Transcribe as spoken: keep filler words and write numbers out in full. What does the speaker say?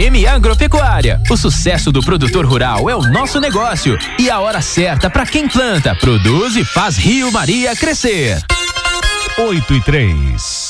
M Agropecuária. O sucesso do produtor rural é o nosso negócio e a hora certa para quem planta, produz e faz Rio Maria crescer. oito e três.